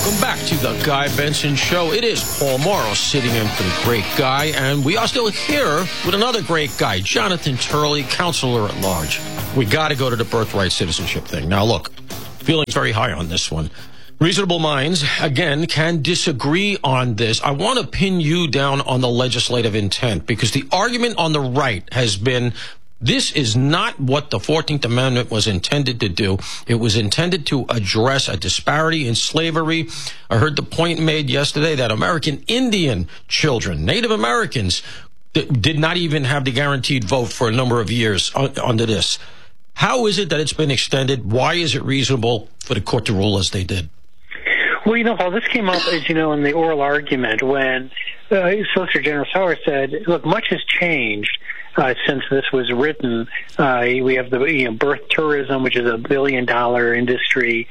Welcome back to the Guy Benson Show. It is Paul Morrow sitting in for the great Guy, and we are still here with another great guy, Jonathan Turley, counselor at large. We got to go to the birthright citizenship thing. Now, look, feelings very high on this one. Reasonable minds, again, can disagree on this. I want to pin you down on the legislative intent, because the argument on the right has been, this is not what the 14th Amendment was intended to do. It was intended to address a disparity in slavery. I heard the point made yesterday that American Indian children, Native Americans, did not even have the guaranteed vote for a number of years under this. How is it that it's been extended? Why is it reasonable for the court to rule as they did? Well, Paul, this came up, as you know, in the oral argument when Solicitor General Sauer said, look, much has changed since this was written. We have the birth tourism, which is $1 billion industry.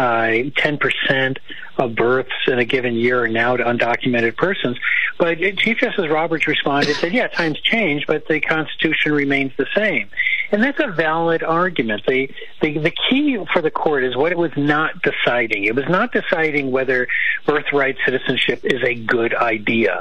10% of births in a given year are now to undocumented persons. But Chief Justice Roberts responded, said, yeah, times change, but the Constitution remains the same. And that's a valid argument. The key for the court is what it was not deciding. It was not deciding whether birthright citizenship is a good idea.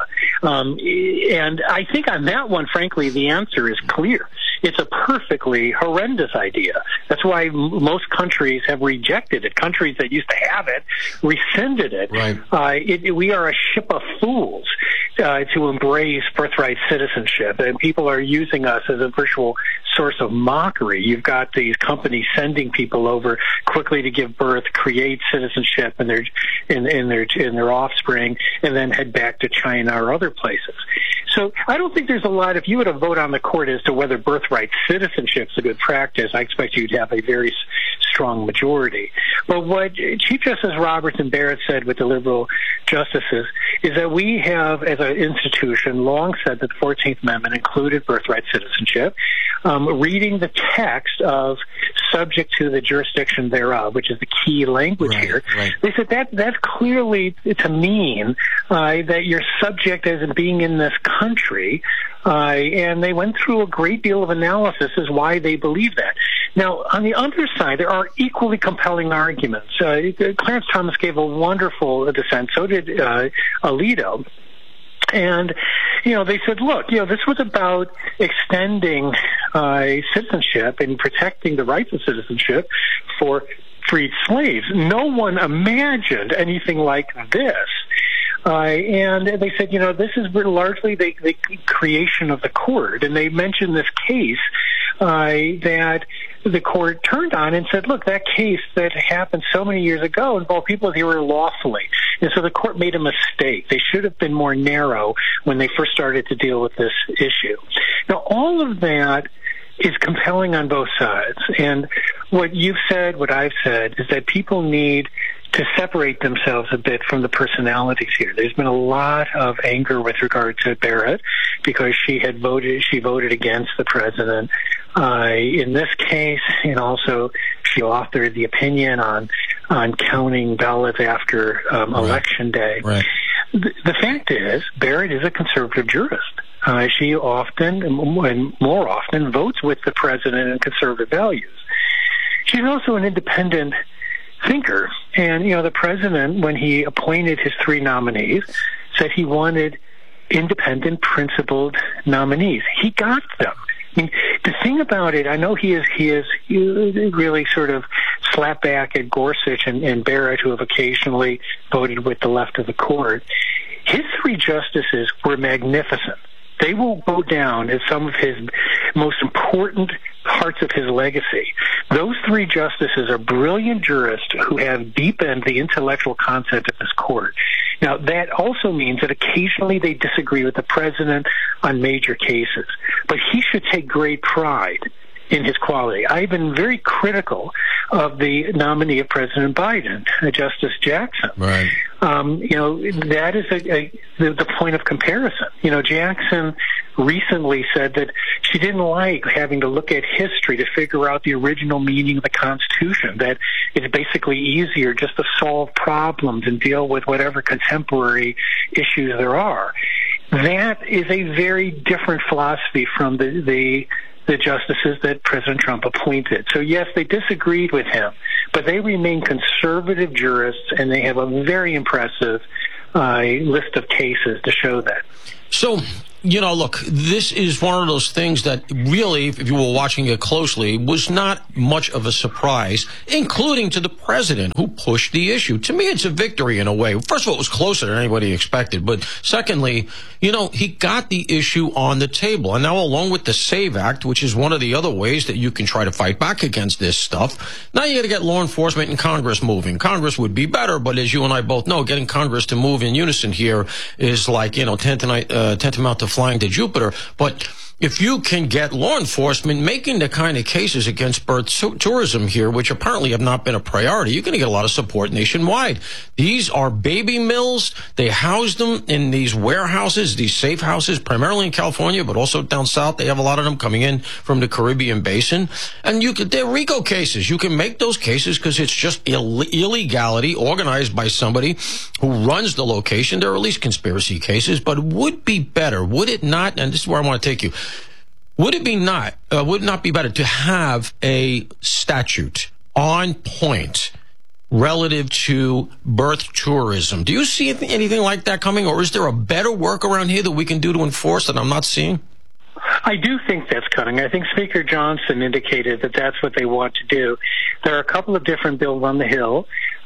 And I think on that one, frankly, the answer is clear. It's a perfectly horrendous idea. That's why most countries have rejected it. Countries that used to have it rescinded it. Right. We are a ship of fools to embrace birthright citizenship, and people are using us as a virtual source of mockery. You've got these companies sending people over quickly to give birth, create citizenship in their offspring, and then head back to China or other places. So I don't think there's a lot. If you were to vote on the court as to whether birthright citizenship is a good practice, I expect you'd have a very strong majority. But what Chief Justice Roberts and Barrett said with the liberal justices is that we have, as an institution, long said that the 14th Amendment included birthright citizenship. Reading the text of subject to the jurisdiction thereof, which is the key language here, they said that's clearly to mean that you're subject as in being in this country, and they went through a great deal of analysis as why they believe that. Now, on the other side, there are equally compelling arguments. Clarence Thomas gave a wonderful dissent, so did Alito. And, they said, look, this was about extending citizenship and protecting the rights of citizenship for freed slaves. No one imagined anything like this. And they said, this is largely the creation of the court. And they mentioned this case that the court turned on and said, look, that case that happened so many years ago involved people here lawfully. And so the court made a mistake. They should have been more narrow when they first started to deal with this issue. Now, all of that is compelling on both sides. And what you've said, what I've said, is that people need to separate themselves a bit from the personalities here. There's been a lot of anger with regard to Barrett because she voted against the president in this case, and also she authored the opinion on counting ballots after Election Day. Right. The fact is, Barrett is a conservative jurist. She often, and more often, votes with the president and conservative values. She's also an independent thinker. And, the president, when he appointed his three nominees, said he wanted independent, principled nominees. He got them. I mean, the thing about it, I know he is really sort of slapped back at Gorsuch and Barrett, who have occasionally voted with the left of the court. His three justices were magnificent. They will go down as some of his most important parts of his legacy. Those three justices are brilliant jurists who have deepened the intellectual content of this court. Now, that also means that occasionally they disagree with the president on major cases, but he should take great pride in his quality. I've been very critical of the nominee of President Biden, Justice Jackson. Right. That is the point of comparison. Jackson recently said that she didn't like having to look at history to figure out the original meaning of the Constitution, that it's basically easier just to solve problems and deal with whatever contemporary issues there are. That is a very different philosophy from the the justices that President Trump appointed. So, yes, they disagreed with him, but they remain conservative jurists, and they have a very impressive list of cases to show that. So, look, this is one of those things that really, if you were watching it closely, was not much of a surprise, including to the president who pushed the issue. To me, it's a victory in a way. First of all, it was closer than anybody expected. But secondly, he got the issue on the table. And now, along with the SAVE Act, which is one of the other ways that you can try to fight back against this stuff, now you got to get law enforcement and Congress moving. Congress would be better, but as you and I both know, getting Congress to move in unison here is like, tantamount to flying to Jupiter. But if you can get law enforcement making the kind of cases against birth tourism here, which apparently have not been a priority, you're going to get a lot of support nationwide. These are baby mills. They house them in these warehouses, these safe houses, primarily in California, but also down south. They have a lot of them coming in from the Caribbean basin. And they're RICO cases. You can make those cases because it's just illegality organized by somebody who runs the location. There are at least conspiracy cases, but it would be better, would it not? And this is where I want to take you. Would it not be better to have a statute on point relative to birth tourism? Do you see anything like that coming, or is there a better workaround here that we can do to enforce that I'm not seeing? I do think that's coming. I think Speaker Johnson indicated that that's what they want to do. There are a couple of different bills on the Hill,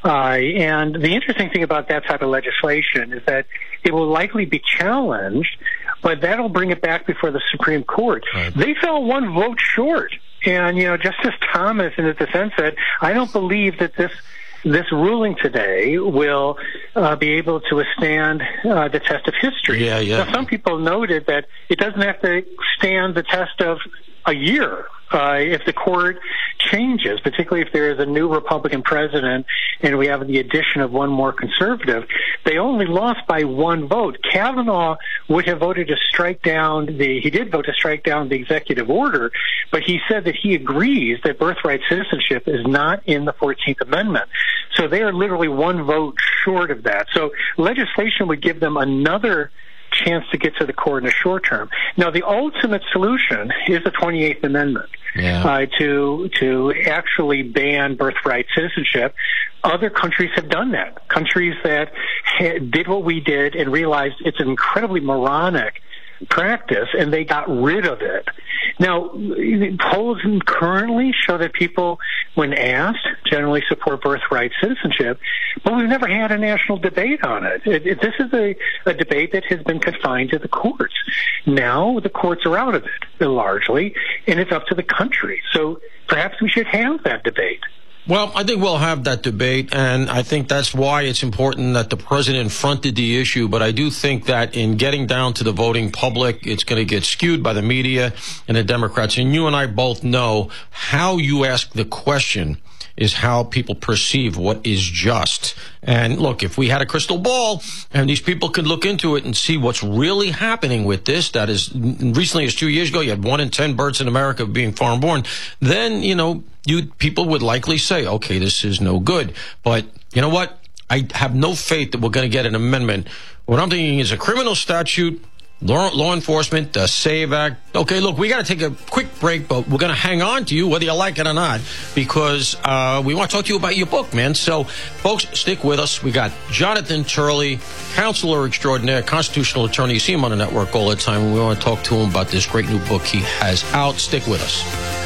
and the interesting thing about that type of legislation is that it will likely be challenged, but that'll bring it back before the Supreme Court. Right. They fell one vote short. And, Justice Thomas in his dissent said, I don't believe that this ruling today will be able to withstand the test of history. Yeah. Now, some people noted that it doesn't have to stand the test of a year if the court changes, particularly if there is a new Republican president and we have the addition of one more conservative. They only lost by one vote. Kavanaugh would have voted to strike down he did vote to strike down the executive order, but he said that he agrees that birthright citizenship is not in the 14th Amendment. So they are literally one vote short of that. So legislation would give them another chance to get to the court in the short term. Now, the ultimate solution is the 28th Amendment, to actually ban birthright citizenship. Other countries have done that. Countries that did what we did and realized it's an incredibly moronic practice, and they got rid of it. Now, polls currently show that people, when asked, generally support birthright citizenship, but we've never had a national debate on it. This is a debate that has been confined to the courts. Now the courts are out of it, largely, and it's up to the country. So perhaps we should have that debate. Well, I think we'll have that debate, and I think that's why it's important that the president fronted the issue. But I do think that in getting down to the voting public, it's going to get skewed by the media and the Democrats. And you and I both know how you ask the question is how people perceive what is just. And look, if we had a crystal ball and these people could look into it and see what's really happening with this, that is, recently as 2 years ago, you had 1 in 10 births in America being foreign born, then, people would likely say, okay, this is no good. But you know what? I have no faith that we're going to get an amendment. What I'm thinking is a criminal statute, law enforcement, the SAVE Act. Okay, look, we got to take a quick break, but we're going to hang on to you whether you like it or not, because we want to talk to you about your book, man. So, folks, stick with us. We got Jonathan Turley, counselor extraordinaire, constitutional attorney. You see him on the network all the time. We want to talk to him about this great new book he has out. Stick with us.